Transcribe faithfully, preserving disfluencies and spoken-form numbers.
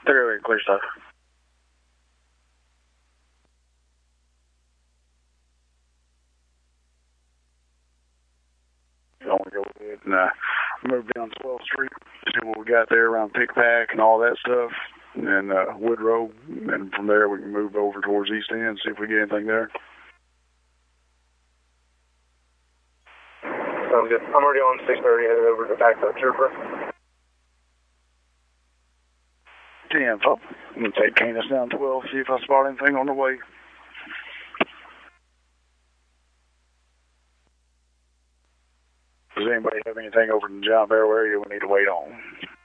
They're clear stuff. I want to go ahead and uh, move down twelfth Street, see what we got there around Pickpack and all that stuff, and uh, Woodrow, and from there we can move over towards East End, see if we get anything there. Sounds good. I'm already on six thirty, headed over to backup trooper. ten, I'm going to take Canis down twelve, see if I spot anything on the way. Does anybody have anything over in the John Barrow area we need to wait on?